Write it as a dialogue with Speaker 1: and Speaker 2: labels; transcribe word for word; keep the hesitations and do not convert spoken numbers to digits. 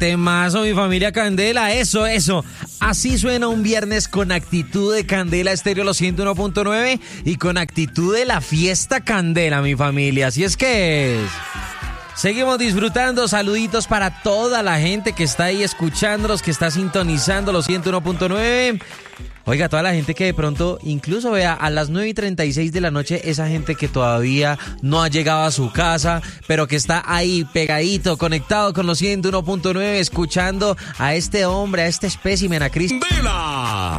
Speaker 1: Temazo, mi familia Candela, eso, eso. Así suena un viernes con actitud de Candela Estéreo los ciento uno punto nueve y con actitud de la fiesta Candela, mi familia. Así es que es. Seguimos disfrutando, saluditos para toda la gente que está ahí escuchándolos, que está sintonizando los ciento uno punto nueve. Oiga, toda la gente que de pronto, incluso vea, a las nueve y treinta y seis de la noche, esa gente que todavía no ha llegado a su casa, pero que está ahí pegadito, conectado con los ciento uno punto nueve, escuchando a este hombre, a este espécimen, a Cristian.